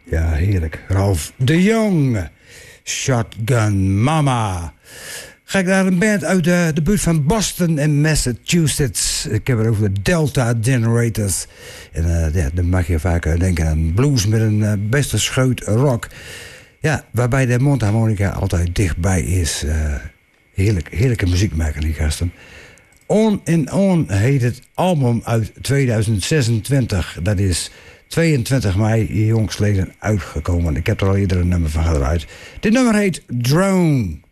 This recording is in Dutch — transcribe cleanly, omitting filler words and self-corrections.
Ja, heerlijk. Ralph de Jong. Shotgun Mama. Ga ik naar een band uit de buurt van Boston en Massachusetts. Ik heb het over de Delta Generators. En dan mag je vaak denken aan blues met een beste scheut rock. Ja, waarbij de mondharmonica altijd dichtbij is. Heerlijke muziek maken die gasten. On and On heet het album uit 2026. Dat is 22 mei jongstleden uitgekomen. Ik heb er al eerder een nummer van gedraaid. Dit nummer heet Drone.